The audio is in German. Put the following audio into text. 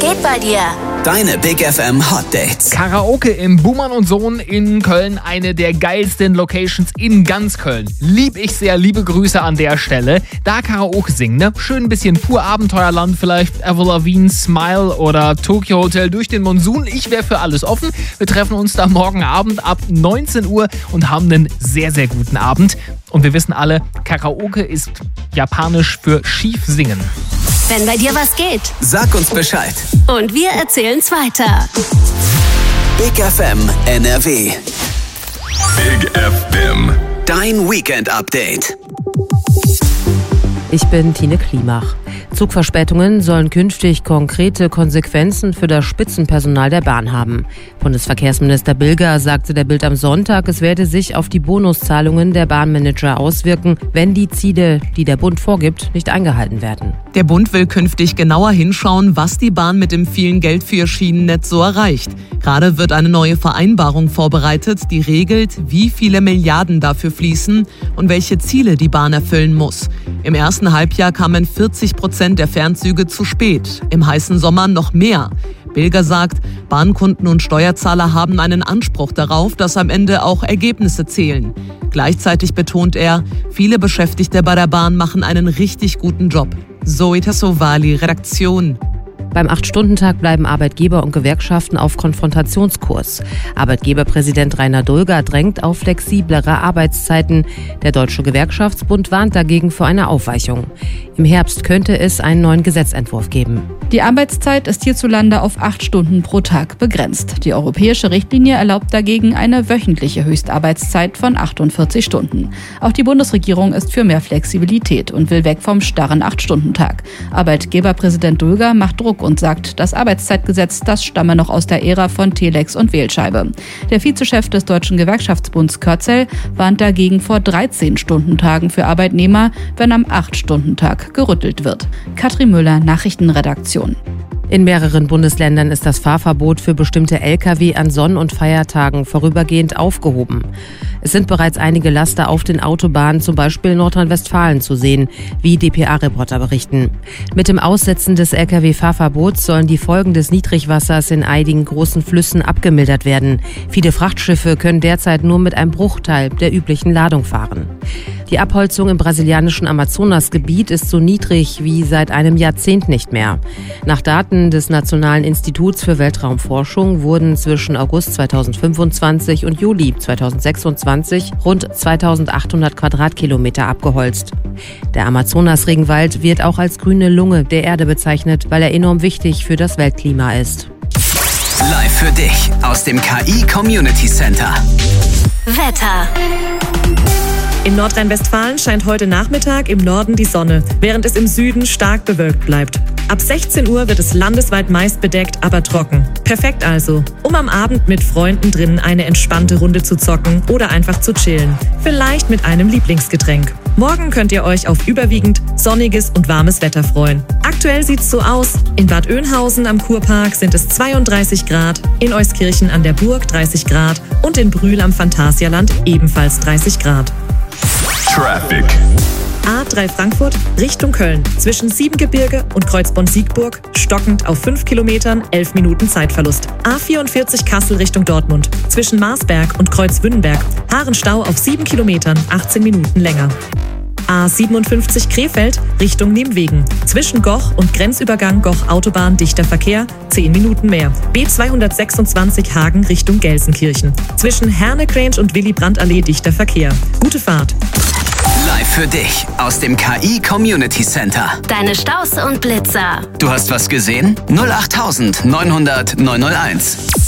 geht bei dir? Deine Big FM Hot Dates. Karaoke im Buhmann und Sohn in Köln, eine der geilsten Locations in ganz Köln. Lieb ich sehr, liebe Grüße an der Stelle. Da Karaoke singen, ne? Schön ein bisschen pur Abenteuerland, vielleicht Avril Lavigne, Smile oder Tokyo Hotel durch den Monsun. Ich wäre für alles offen. Wir treffen uns da morgen Abend ab 19 Uhr und haben einen sehr, sehr guten Abend. Und wir wissen alle, Karaoke ist japanisch für schief singen. Wenn bei dir was geht, Sag uns Bescheid. und wir erzählen's weiter. Big FM NRW. Big FM. Dein Weekend-Update. Ich bin Tine Klimach. Zugverspätungen sollen künftig konkrete Konsequenzen für das Spitzenpersonal der Bahn haben. Bundesverkehrsminister Bilger sagte der Bild am Sonntag, es werde sich auf die Bonuszahlungen der Bahnmanager auswirken, wenn die Ziele, die der Bund vorgibt, nicht eingehalten werden. Der Bund will künftig genauer hinschauen, was die Bahn mit dem vielen Geld für ihr Schienennetz so erreicht. Gerade wird eine neue Vereinbarung vorbereitet, die regelt, wie viele Milliarden dafür fließen und welche Ziele die Bahn erfüllen muss. Im ersten Halbjahr kamen 40% der Fernzüge zu spät, im heißen Sommer noch mehr. Bilger sagt, Bahnkunden und Steuerzahler haben einen Anspruch darauf, dass am Ende auch Ergebnisse zählen. Gleichzeitig betont er, viele Beschäftigte bei der Bahn machen einen richtig guten Job. Zoe Tassovali, Redaktion. Beim 8-Stunden-Tag bleiben Arbeitgeber und Gewerkschaften auf Konfrontationskurs. Arbeitgeberpräsident Rainer Dulger drängt auf flexiblere Arbeitszeiten. Der Deutsche Gewerkschaftsbund warnt dagegen vor einer Aufweichung. Im Herbst könnte es einen neuen Gesetzentwurf geben. Die Arbeitszeit ist hierzulande auf 8 Stunden pro Tag begrenzt. Die europäische Richtlinie erlaubt dagegen eine wöchentliche Höchstarbeitszeit von 48 Stunden. Auch die Bundesregierung ist für mehr Flexibilität und will weg vom starren 8-Stunden-Tag. Arbeitgeberpräsident Dulger macht Druck und sagt, das Arbeitszeitgesetz, das stamme noch aus der Ära von Telex und Wählscheibe. Der Vizechef des Deutschen Gewerkschaftsbunds Körzel warnt dagegen vor 13-Stunden-Tagen für Arbeitnehmer, wenn am 8-Stunden-Tag gerüttelt wird. Katrin Müller, Nachrichtenredaktion. In mehreren Bundesländern ist das Fahrverbot für bestimmte Lkw an Sonn- und Feiertagen vorübergehend aufgehoben. Es sind bereits einige Laster auf den Autobahnen, zum Beispiel in Nordrhein-Westfalen, zu sehen, wie dpa-Reporter berichten. Mit dem Aussetzen des Lkw-Fahrverbots sollen die Folgen des Niedrigwassers in einigen großen Flüssen abgemildert werden. Viele Frachtschiffe können derzeit nur mit einem Bruchteil der üblichen Ladung fahren. Die Abholzung im brasilianischen Amazonasgebiet ist so niedrig wie seit einem Jahrzehnt nicht mehr. Nach Daten des Nationalen Instituts für Weltraumforschung wurden zwischen August 2025 und Juli 2026 rund 2800 Quadratkilometer abgeholzt. Der Amazonas-Regenwald wird auch als grüne Lunge der Erde bezeichnet, weil er enorm wichtig für das Weltklima ist. Live für dich aus dem KI Community Center. Wetter. In Nordrhein-Westfalen scheint heute Nachmittag im Norden die Sonne, während es im Süden stark bewölkt bleibt. Ab 16 Uhr wird es landesweit meist bedeckt, aber trocken. Perfekt also, um am Abend mit Freunden drinnen eine entspannte Runde zu zocken oder einfach zu chillen. Vielleicht mit einem Lieblingsgetränk. Morgen könnt ihr euch auf überwiegend sonniges und warmes Wetter freuen. Aktuell sieht's so aus. In Bad Oeynhausen am Kurpark sind es 32 Grad, in Euskirchen an der Burg 30 Grad und in Brühl am Phantasialand ebenfalls 30 Grad. Traffic. A3 Frankfurt Richtung Köln. Zwischen Siebengebirge und Kreuzborn-Siegburg stockend auf 5 Kilometern, 11 Minuten Zeitverlust. A44 Kassel Richtung Dortmund. Zwischen Marsberg und Kreuzwünnenberg. Haarenstau auf 7 Kilometern, 18 Minuten länger. A57 Krefeld Richtung Nimwegen. Zwischen Goch und Grenzübergang Goch Autobahn dichter Verkehr, 10 Minuten mehr. B226 Hagen Richtung Gelsenkirchen. Zwischen Hernegrange und Willy-Brandt-Allee dichter Verkehr. Gute Fahrt. Live für dich aus dem KI Community Center. Deine Staus und Blitzer. Du hast was gesehen? 08900 901.